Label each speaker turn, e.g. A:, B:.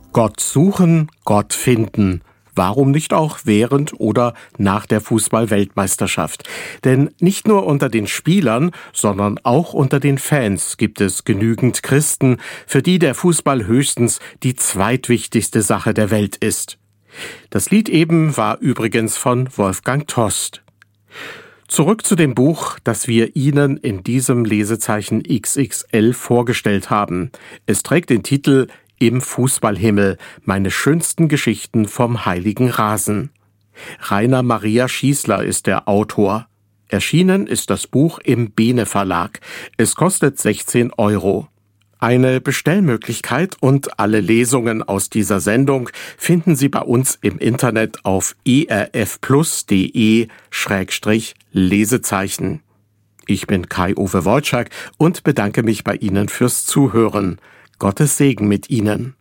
A: Gott suchen, Gott finden. Warum nicht auch während oder nach der Fußball-Weltmeisterschaft? Denn nicht nur unter den Spielern, sondern auch unter den Fans gibt es genügend Christen, für die der Fußball höchstens die zweitwichtigste Sache der Welt ist. Das Lied eben war übrigens von Wolfgang Tost. Zurück zu dem Buch, das wir Ihnen in diesem Lesezeichen XXL vorgestellt haben. Es trägt den Titel Im Fußballhimmel, meine schönsten Geschichten vom heiligen Rasen. Rainer Maria Schießler ist der Autor. Erschienen ist das Buch im Bene Verlag. Es kostet 16 €. Eine Bestellmöglichkeit und alle Lesungen aus dieser Sendung finden Sie bei uns im Internet auf erfplus.de/Lesezeichen. Ich bin Kai-Uwe Wojczak und bedanke mich bei Ihnen fürs Zuhören. Gottes Segen mit Ihnen.